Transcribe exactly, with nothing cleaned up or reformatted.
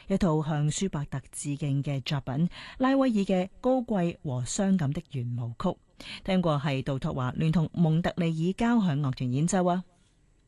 一套向舒伯特致敬嘅作品——拉威爾嘅《高貴和傷感的圓舞曲》。聽過係杜托華聯同蒙特利爾交響樂團演奏啊。